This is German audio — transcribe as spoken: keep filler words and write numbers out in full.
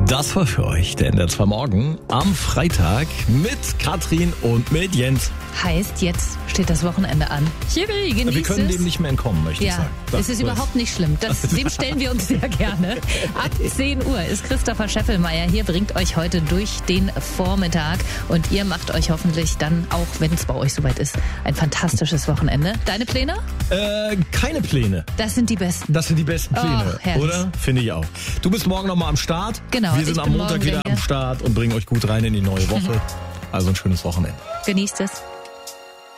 Das war für euch der N D R zwei Morgen am Freitag mit Katrin und mit Jens. Heißt, jetzt steht das Wochenende an. Yippie, genießt Wir können es. dem nicht mehr entkommen, möchte ja, ich sagen. Das, es ist überhaupt nicht schlimm. Das, dem stellen wir uns sehr gerne. Ab zehn Uhr ist Christopher Scheffelmeier hier, bringt euch heute durch den Vormittag. Und ihr macht euch hoffentlich dann, auch wenn es bei euch soweit ist, ein fantastisches Wochenende. Deine Pläne? Äh, keine Pläne. Das sind die besten. Das sind die besten Pläne, Oh, oder? Finde ich auch. Du bist morgen nochmal am Start. Genau. Wir sind ich am bin Montag morgen wieder hier. am Start und bringen euch gut rein in die neue Woche. Also ein schönes Wochenende. Genießt es.